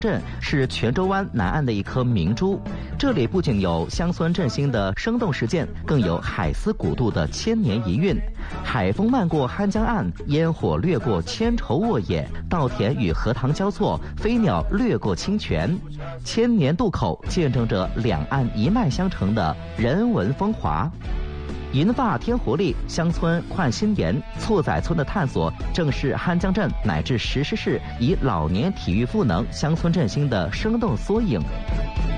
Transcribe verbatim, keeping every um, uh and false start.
镇是泉州湾南岸的一颗明珠，这里不仅有乡村振兴的生动实践，更有海丝古渡的千年遗韵。海风漫过汉江岸，烟火掠过千愁沃野，稻田与荷塘交错，飞鸟掠过清泉。千年渡口见证着两岸一脉相承的人文风华。银发添活力，乡村焕新颜，簇仔村的探索正是汉江镇乃至石狮市以老年体育赋能乡村振兴的生动缩影。